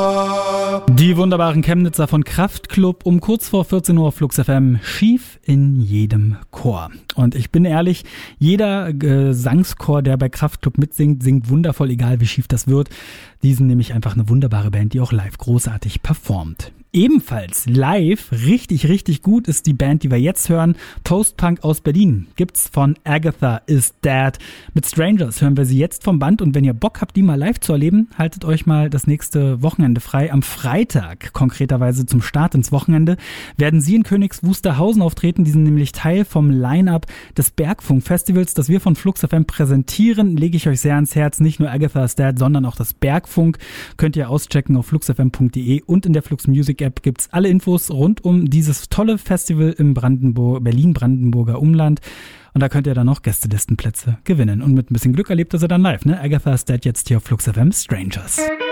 Die wunderbaren Chemnitzer von Kraftklub um kurz vor 14 Uhr auf Flux FM, schief in jedem Chor. Und ich bin ehrlich, jeder Gesangschor, der bei Kraftklub mitsingt, singt wundervoll, egal wie schief das wird. Die sind nämlich einfach eine wunderbare Band, die auch live großartig performt. Ebenfalls live richtig, richtig gut ist die Band, die wir jetzt hören, Post-Punk aus Berlin. Gibt's von Agatha is Dead. Mit Strangers hören wir sie jetzt vom Band und wenn ihr Bock habt, die mal live zu erleben, haltet euch mal das nächste Wochenende frei. Am Freitag, konkreterweise zum Start ins Wochenende, werden sie in Königs Wusterhausen auftreten. Die sind nämlich Teil vom Line-Up des Bergfunk-Festivals, das wir von Flux FM präsentieren. Lege ich euch sehr ans Herz, nicht nur Agatha is Dead, sondern auch das Bergfunk. Könnt ihr auschecken auf fluxfm.de und in der Flux Music App gibt's alle Infos rund um dieses tolle Festival im Berlin-Brandenburger Umland. Und da könnt ihr dann noch Gästelistenplätze gewinnen. Und mit ein bisschen Glück erlebt ihr sie dann live, ne? Agatha is Dead jetzt hier auf Flux FM, Strangers.